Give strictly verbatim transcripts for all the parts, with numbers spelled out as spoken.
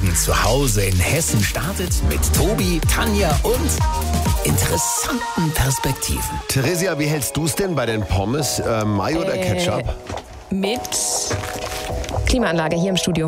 Morgen zu Hause in Hessen startet mit Tobi, Tanja und interessanten Perspektiven. Theresia, wie hältst du es denn bei den Pommes? Äh, Mayo oder Äh, Ketchup? Mit Klimaanlage hier im Studio.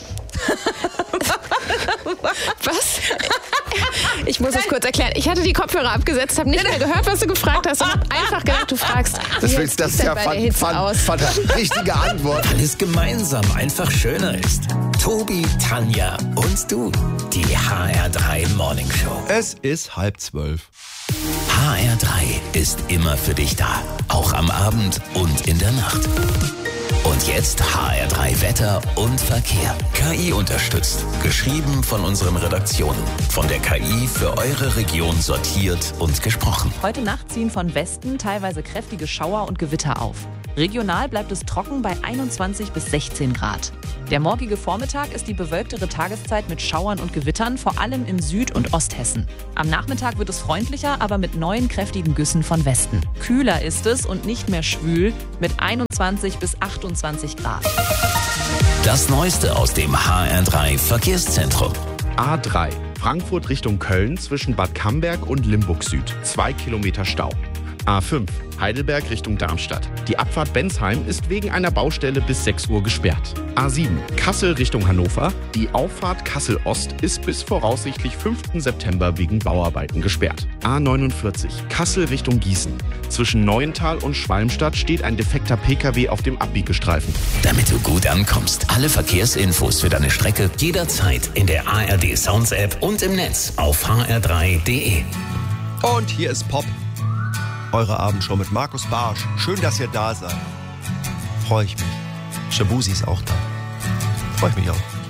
Was? Ich muss es kurz erklären. Ich hatte die Kopfhörer abgesetzt, habe nicht mehr gehört, was du gefragt hast und habe einfach gedacht, du fragst. Das, wie willst, das sieht's ist denn ja bei der fan, Hitze fan, aus? fan, richtige Antwort. Weil es gemeinsam einfach schöner ist. Tobi, Tanja und du. Die H R drei Morning Show. Es ist halb zwölf. H R drei ist immer für dich da. Auch am Abend und in der Nacht. Und jetzt H R drei Wetter und Verkehr. K I unterstützt. Geschrieben von unseren Redaktionen. Von der K I für eure Region sortiert und gesprochen. Heute Nacht ziehen von Westen teilweise kräftige Schauer und Gewitter auf. Regional bleibt es trocken bei einundzwanzig bis sechzehn Grad. Der morgige Vormittag ist die bewölktere Tageszeit mit Schauern und Gewittern, vor allem in Süd- und Osthessen. Am Nachmittag wird es freundlicher, aber mit neuen kräftigen Güssen von Westen. Kühler ist es und nicht mehr schwül mit einundzwanzig bis achtundzwanzig Grad. Das Neueste aus dem H R drei Verkehrszentrum. A drei. Frankfurt Richtung Köln zwischen Bad Camberg und Limburg Süd. Zwei Kilometer Stau. A fünf. Heidelberg Richtung Darmstadt. Die Abfahrt Bensheim ist wegen einer Baustelle bis sechs Uhr gesperrt. A sieben. Kassel Richtung Hannover. Die Auffahrt Kassel Ost ist bis voraussichtlich fünften September wegen Bauarbeiten gesperrt. A neunundvierzig. Kassel Richtung Gießen. Zwischen Neuental und Schwalmstadt steht ein defekter Pkw auf dem Abbiegestreifen. Damit du gut ankommst. Alle Verkehrsinfos für deine Strecke jederzeit in der A R D Sounds App und im Netz auf h r drei punkt d e. Und hier ist Pop. Eure Abendshow mit Markus Barsch. Schön, dass ihr da seid. Freue ich mich. Shabuzi ist auch da. Freue ich mich auch.